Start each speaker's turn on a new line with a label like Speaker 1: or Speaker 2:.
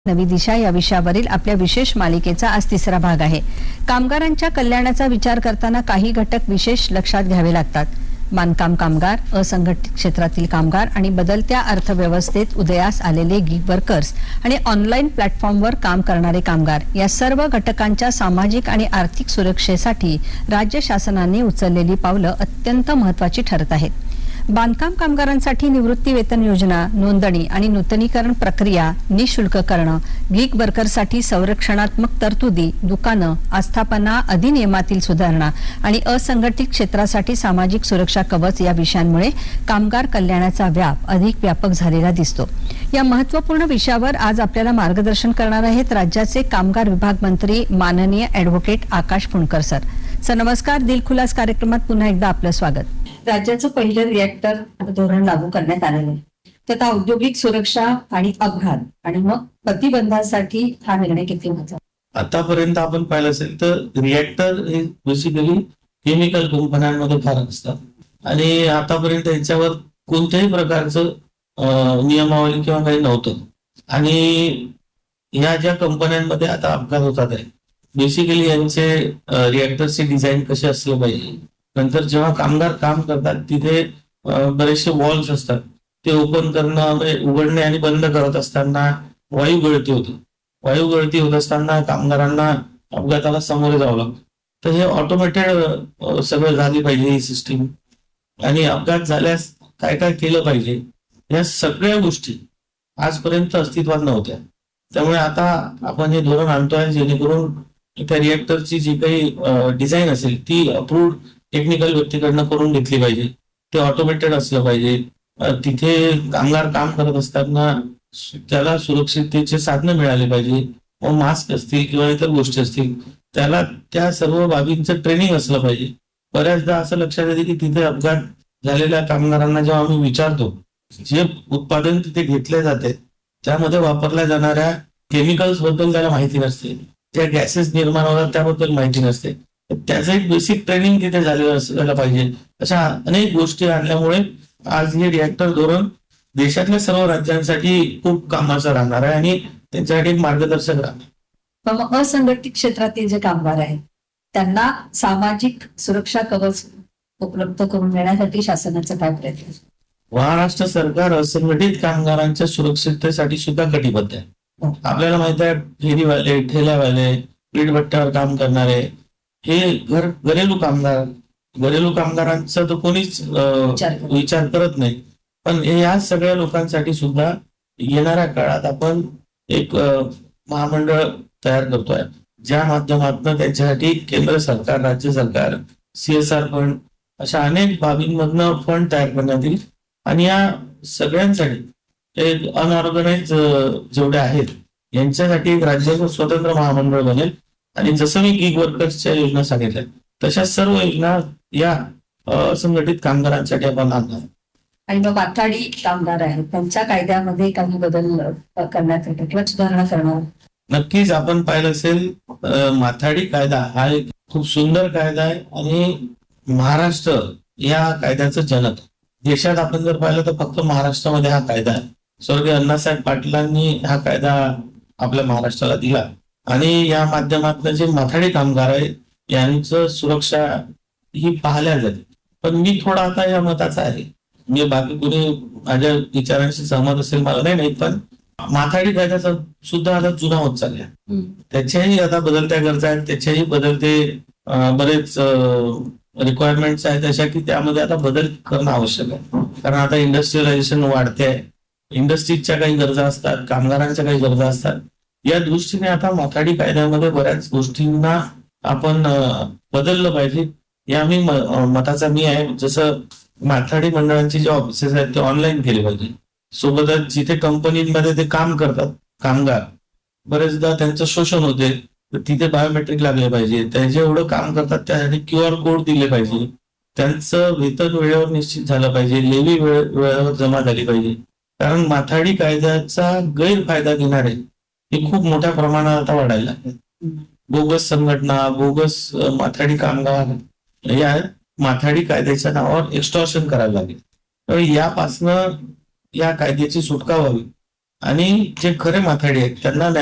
Speaker 1: नवी दिशा या विषयावरील आपल्या विशेष मालिकेचा आज तिसरा भाग आहे। कामगारांच्या कल्याणाचा विचार करताना काही घटक विशेष लक्षात घ्यावे लागतात। बांधकाम कामगार, असंघटित क्षेत्रातील कामगार आणि बदलत्या अर्थव्यवस्थेत उदयास आलेले गिग वर्कर्स आणि ऑनलाईन प्लॅटफॉर्मवर काम करणारे कामगार या सर्व घटकांच्या सामाजिक आणि आर्थिक सुरक्षेसाठी राज्य शासनाने उचललेली पावलं अत्यंत महत्त्वाची ठरत आहेत। बांधकाम कामगारांसाठी निवृत्ती वेतन योजना, नोंदणी आणि नूतनीकरण प्रक्रिया निःशुल्क करणं, गिग वर्करसाठी संरक्षणात्मक तरतुदी, दुकानं, आस्थापना अधिनियमातील सुधारणा आणि असंघटित क्षेत्रासाठी सामाजिक सुरक्षा कवच या विषयांमुळे कामगार कल्याणाचा व्याप अधिक व्यापक झालेला दिसतो। या महत्त्वपूर्ण विषयावर आज आपल्याला मार्गदर्शन करणार आहेत राज्याचे कामगार विभाग मंत्री माननीय ॲडव्होकेट आकाश फुंडकर सर। नमस्कार। दिलखुलास कार्यक्रमात पुन्हा एकदा आपलं स्वागत। राज्याचं पहिलं रिएक्टर धोरण लागू करण्यात आलेलं आहे, त्यात औद्योगिक सुरक्षा आणि अपघात आणि मग प्रतिबंधासाठी हा निर्णय किती महत्त्वाचा?
Speaker 2: आतापर्यंत आपण पाहिलं असेल तर रिएक्टर हे बेसिकली केमिकल कंपन्यांमध्ये फार असतात आणि आतापर्यंत याच्यावर कोणत्याही प्रकारचं नियमावली किंवा काही नव्हतं। आणि या ज्या कंपन्यांमध्ये आता अपघात होतात आहे, बेसिकली यांचे रिएक्टरचे डिझाईन कसे असले पाहिजे, नंतर जेव्हा कामगार काम करतात तिथे बरेचसे वॉल्स असतात, ते ओपन करणं, उघडणे आणि बंद करत असताना वायू गळती होते। वायू गळती होत असताना कामगारांना अपघाताला सामोरे जावं लागतं। तर हे ऑटोमेटेड सगळं झाली पाहिजे ही सिस्टीम। आणि अपघात झाल्यास काय काय केलं पाहिजे, या सगळ्या गोष्टी आजपर्यंत अस्तित्वात नव्हत्या। त्यामुळे आता आपण हे धोरण आणतोय जेणेकरून त्या रिएक्टरची जी काही डिझाईन असेल ती अप्रूव्ड टेक्निकल व्यक्तीकडनं करून घेतली पाहिजे। ते ऑटोमेटेड असलं पाहिजे। तिथे कामगार काम करत असताना त्याला सुरक्षिततेचे साधनं मिळाले पाहिजे, व मास्क असतील किंवा इतर गोष्टी असतील, त्याला त्या सर्व बाबींचं ट्रेनिंग असलं पाहिजे। बऱ्याचदा असं लक्षात येते की तिथे अपघात झालेल्या कामगारांना जेव्हा आम्ही विचारतो, जे उत्पादन तिथे घेतले जाते त्यामध्ये वापरल्या जाणाऱ्या केमिकल्स बद्दल त्याला माहिती नसते, त्या गॅसेस निर्माण होतात त्याबद्दल माहिती नसते, त्याचं एक बेसिक ट्रेनिंग तिथे झालेलं असायला पाहिजे। अशा अनेक गोष्टी आणल्यामुळे आज हे रिएक्टर धोरण देशातल्या सर्व राज्यांसाठी खूप कामाचं राहणार आहे आणि त्यांच्यासाठी एक मार्गदर्शक राहणार।
Speaker 1: मग असंघटित क्षेत्रातील जे कामगार आहेत त्यांना सामाजिक सुरक्षा कवच उपलब्ध करून देण्यासाठी शासनाचा काय प्रयत्न?
Speaker 2: महाराष्ट्र सरकार असंघटित कामगारांच्या सुरक्षिततेसाठी सुद्धा कटिबद्ध आहे। आपल्याला माहित आहे, फेरीवाले, ठेल्यावाले, वीटभट्ट्यावर काम करणारे, हे घरेलू कामगारांचा तर कोणीच विचार करत नाही। पण या सगळ्या लोकांसाठी सुद्धा येणाऱ्या काळात आपण एक महामंडळ तयार करतोय, ज्या माध्यमातून त्यांच्यासाठी केंद्र सरकार, राज्य सरकार, CSR फंड अशा अनेक बाबींमधनं फंड तयार करण्यात येईल। आणि या सगळ्यांसाठी अनऑर्गनाइज जेवढे आहेत यांच्यासाठी एक राज्याचं स्वतंत्र महामंडळ बनेल। आणि जसं मी गिग वर्कर्सच्या योजना सांगितल्या तशा सर्व योजना या असंघटित कामगारांसाठी आपण आणणार।
Speaker 1: आणि मग माथाडी कामगार आहेत त्यांच्या कायद्यामध्ये काही बदल करण्यासाठी किंवा सुधारणा करणार?
Speaker 2: नक्कीच आपण पाहिलं असेल, माथाडी कायदा हा एक खूप सुंदर कायदा आहे आणि महाराष्ट्र या कायद्याचं जनक। देशात आपण जर पाहिलं तर फक्त महाराष्ट्रामध्ये हा कायदा आहे। स्वर्गीय अण्णासाहेब पाटलांनी हा कायदा आपल्या महाराष्ट्राला दिला आणि या माध्यमातून जे माथाडी कामगार आहेत यांचं सुरक्षा ही पाहिल्या जाते। पण मी थोडा आता या मताचा आहे, मी बाकी कोणी माझ्या विचारांशी सहमत असेल मला नाही माहित, पण माथाडी कायद्याचा सुद्धा आता जुना होत चालला, त्याच्याही आता बदलत्या गरजा आहेत, त्याच्याही बदलते बरेच रिक्वायरमेंट्स आहेत अशा की त्यामध्ये आता बदल करणं आवश्यक आहे। कारण आता इंडस्ट्रियलायझेशन वाढते आहे, इंडस्ट्रीजच्या काही गरजा असतात, कामगारांच्या काही गरजा असतात। या दृष्टीने आता माथाडी कायद्यामध्ये बऱ्याच गोष्टींना आपण बदललं पाहिजे या मी मताचा मी आहे। जसं माथाडी मंडळांची जे ऑफिसेस आहेत ते ऑनलाईन केले पाहिजे। सोबतच जिथे कंपनीमध्ये ते काम करतात कामगार, बरेचदा त्यांचं शोषण होते, तर तिथे बायोमेट्रिक लागले पाहिजे। ते जेवढं काम करतात त्यासाठी QR कोड दिले पाहिजे, त्यांचं वेतन वेळेवर निश्चित झालं पाहिजे, लेवी वेळेवर जमा झाली पाहिजे। कारण माथाडी कायद्याचा गैरफायदा घेणारे हे खूप मोठ्या प्रमाणात आता वाढायला लागले। बोगस संघटना, बोगस माथाडी कामगार या माथाडी कायद्याच्या नावावर एक्स्टॉर्शन करायला लागले। तर यापासनं या कायद्याची सुटका व्हावी आणि जे खरे माथाडी आहेत त्यांना